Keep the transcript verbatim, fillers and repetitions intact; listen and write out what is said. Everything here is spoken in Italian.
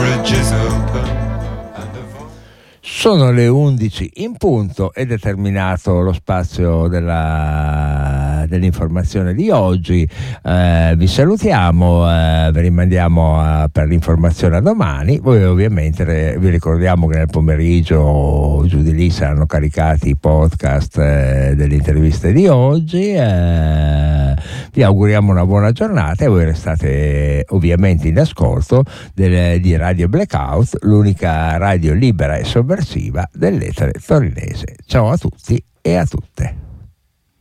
bridges open. Sono le undici in punto ed è terminato lo spazio della, dell'informazione di oggi. Eh, vi salutiamo, eh, vi rimandiamo a, per l'informazione a domani. Voi ovviamente re, vi ricordiamo che nel pomeriggio giù di lì saranno caricati i podcast eh, delle interviste di oggi. Eh, vi auguriamo una buona giornata e voi restate ovviamente in ascolto del, di Radio Blackout, l'unica radio libera e sovversiva dell'etere torinese. Ciao a tutti e a tutte.